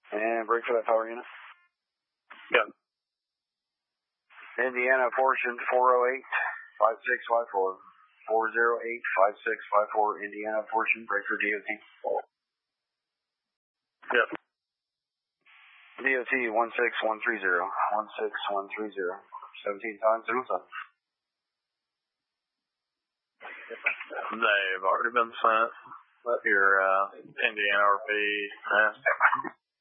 And break for that power unit. Yep. Indiana portion 408-5654. 408-5654, Indiana portion, break for DOT. Yep. DOT 16130. 16130. 17 times 07. They've already been sent. Let your Indiana RP